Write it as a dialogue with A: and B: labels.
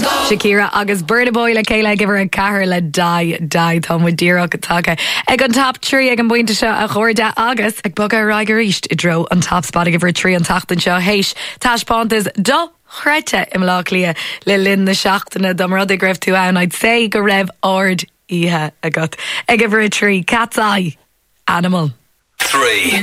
A: Shakira agus Burna Boy le céile give her a cahar le dai Tá mu díra go take ag an top 3 ag an buinte seo a chóirde agus ag bog a raigar ríist I dro an top spot a give her 3 an tachtan seo héis Táispáint is do chreite im lá lia le lin na seachtainna dom rud ag raibh tú ann I'd say go raibh ord ihe agat ag give her a 3 Cat's Eye Animal
B: 3